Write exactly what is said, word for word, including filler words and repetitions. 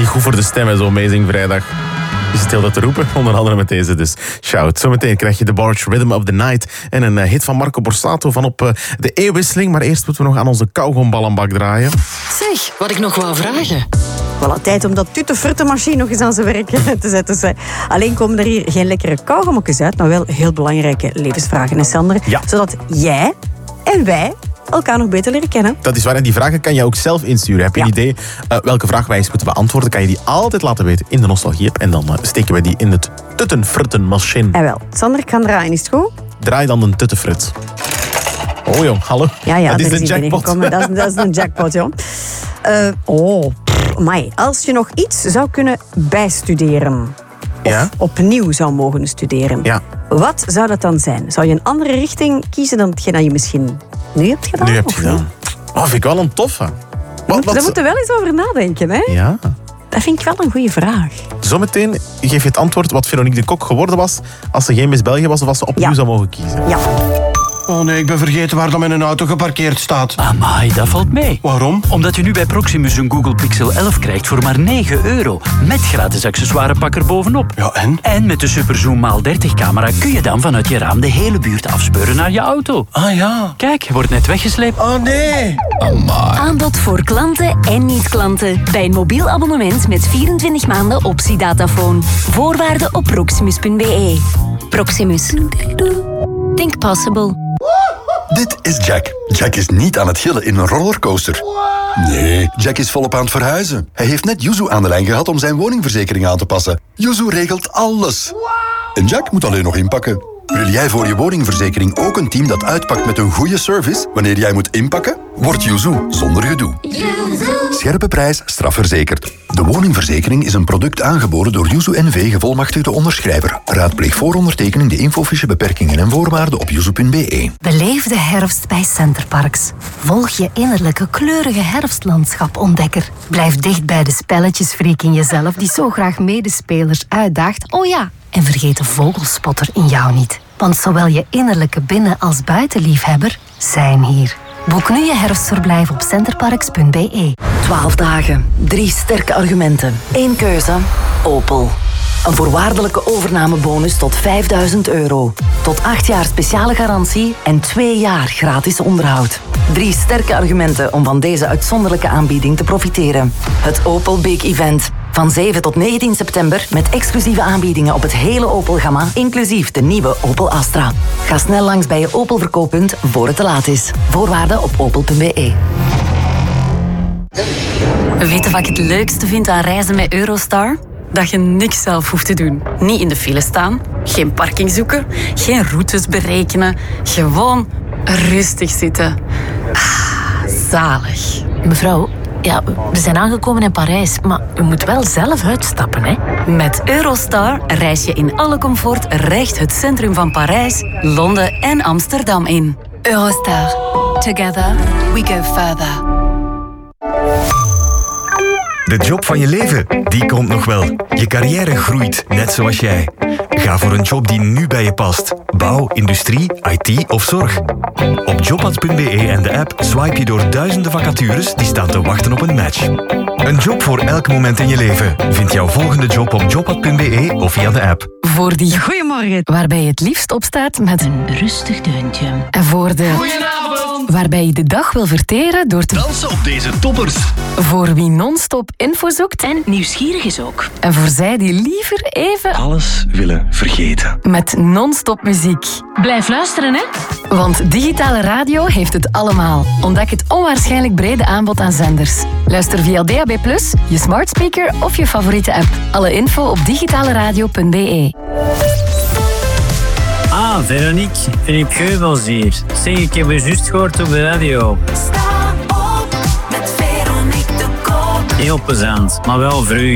Die goed voor de stem, hè, zo Amazing Vrijdag. Je zit heel dat te roepen, onder andere met deze dus. Shout. Zometeen krijg je de Barge Rhythm of the Night en een hit van Marco Borsato van op uh, de eeuwwisseling. Maar eerst moeten we nog aan onze kauwgomballenbak draaien. Zeg, wat ik nog wou vragen. Voilà, tijd om dat tutte-frutte-machine nog eens aan zijn werk te zetten. Alleen komen er hier geen lekkere kauwgommetjes uit, maar wel heel belangrijke levensvragen, hè Sander? Ja. Zodat jij en wij elkaar nog beter leren kennen. Dat is waar, en die vragen kan je ook zelf insturen. Heb je ja. een idee uh, welke vraag wij eens moeten beantwoorden, kan je die altijd laten weten in de Nostalgie-app. En dan uh, steken we die in het tutten-frutten-machine. En wel, Sander, ik ga draaien, is het goed? Draai dan een tuttenfrut. Oh jong, hallo. Ja, ja, dat is de jackpot. Dat is, dat is een jackpot, joh. Uh, oh, amai. Als je nog iets zou kunnen bijstuderen, of ja? opnieuw zou mogen studeren, ja. wat zou dat dan zijn? Zou je een andere richting kiezen dan hetgeen dat je misschien nu hebt gedaan? Nu heb je gedaan. Oh, vind ik wel een toffe. Wat, wat... Daar moeten we wel eens over nadenken, hè? Ja. Dat vind ik wel een goede vraag. Zometeen geef je het antwoord wat Veronique de Kok geworden was als ze geen Miss België was of als ze opnieuw ja. zou mogen kiezen. Ja. Oh nee, ik ben vergeten waar dan mijn auto geparkeerd staat. Amai, dat valt mee. Waarom? Omdat je nu bij Proximus een Google Pixel elf krijgt voor maar negen euro. Met gratis accessoirepak er bovenop. Ja, en? En met de Superzoom maal dertig camera kun je dan vanuit je raam de hele buurt afspeuren naar je auto. Ah ja. Kijk, je wordt net weggesleept. Oh nee. Amai. Aanbod voor klanten en niet-klanten. Bij een mobiel abonnement met vierentwintig maanden optie datafoon. Voorwaarden op proximus punt b e. Proximus. Think possible. Dit is Jack. Jack is niet aan het gillen in een rollercoaster. Nee, Jack is volop aan het verhuizen. Hij heeft net Yuzu aan de lijn gehad om zijn woningverzekering aan te passen. Yuzu regelt alles. En Jack moet alleen nog inpakken. Wil jij voor je woningverzekering ook een team dat uitpakt met een goede service wanneer jij moet inpakken? Word Yuzu zonder gedoe. Scherpe prijs, strafverzekerd. De woningverzekering is een product aangeboden door Yuzu N V gevolmachtigde onderschrijver. Raadpleeg voor ondertekening de infofiche beperkingen en voorwaarden op yuzu punt b e. Beleef de herfst bij Centerparks. Volg je innerlijke kleurige herfstlandschap ontdekker. Blijf dicht bij de spelletjesfreak in jezelf die zo graag medespelers uitdaagt. Oh ja, en vergeet de vogelspotter in jou niet. Want zowel je innerlijke binnen- als buitenliefhebber zijn hier. Boek nu je herfstverblijf op centerparks punt b e. Twaalf dagen, drie sterke argumenten. Eén keuze, Opel. Een voorwaardelijke overnamebonus tot vijfduizend euro. Tot acht jaar speciale garantie en twee jaar gratis onderhoud. Drie sterke argumenten om van deze uitzonderlijke aanbieding te profiteren. Het Opel Big Event. Van zeven tot negentien september met exclusieve aanbiedingen op het hele Opel-gamma, inclusief de nieuwe Opel Astra. Ga snel langs bij je Opel-verkooppunt voor het te laat is. Voorwaarden op opel punt b e. Weet je wat ik het leukste vind aan reizen met Eurostar? Dat je niks zelf hoeft te doen. Niet in de file staan, geen parking zoeken, geen routes berekenen. Gewoon rustig zitten. Ah, zalig. Mevrouw, ja, we zijn aangekomen in Parijs, maar u moet wel zelf uitstappen, hè? Met Eurostar reis je in alle comfort recht het centrum van Parijs, Londen en Amsterdam in. Eurostar. Together we go further. De job van je leven, die komt nog wel. Je carrière groeit, net zoals jij. Ga voor een job die nu bij je past. Bouw, industrie, I T of zorg. Op jobpad punt b e en de app swipe je door duizenden vacatures die staan te wachten op een match. Een job voor elk moment in je leven. Vind jouw volgende job op jobpad punt b e of via de app. Voor die goeiemorgen, waarbij je het liefst opstaat met een rustig deuntje. En voor de... Goedenavond! Waarbij je de dag wil verteren door te... dansen op deze toppers. Voor wie non-stop info zoekt. En nieuwsgierig is ook. En voor zij die liever even... alles willen vergeten. Met non-stop muziek. Blijf luisteren, hè? Want digitale radio heeft het allemaal. Ontdek het onwaarschijnlijk brede aanbod aan zenders. Luister via D A B plus, je smart speaker of je favoriete app. Alle info op digitaleradio punt b e. Ah, Veronique, Philippe Geubels hier. Zeg, ik heb je juist gehoord op de radio. Sta op met Veronique de Kok. Heel plezant, maar wel vroeg.